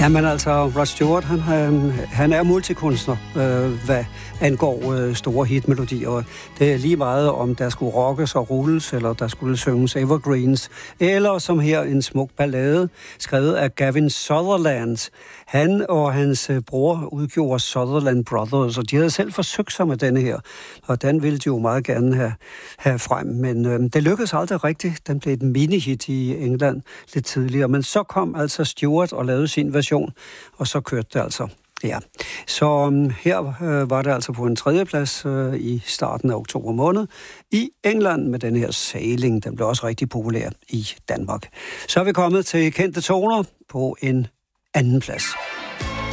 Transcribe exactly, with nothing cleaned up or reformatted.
Jamen altså, Rod Stewart, han, han, han er multikunstner, øh, hvad angår øh, store hitmelodier. Og det er lige meget, om der skulle rockes og rulles, eller der skulle synges evergreens, eller som her en smuk ballade, skrevet af Gavin Sutherland. Han og hans øh, bror udgjorde Sutherland Brothers, og de havde selv forsøgt sig med denne her, og den ville de jo meget gerne have, have frem. Men øh, det lykkedes aldrig rigtigt. Den blev et mini-hit i England lidt tidligere. Men så kom altså Stewart og lavede sin version, og så kørte det altså. Ja, så um, her øh, var det altså på en tredjeplads øh, i starten af oktober måned i England med den her Sailing. Den blev også rigtig populær i Danmark. Så er vi kommet til kendte toner på en anden plads.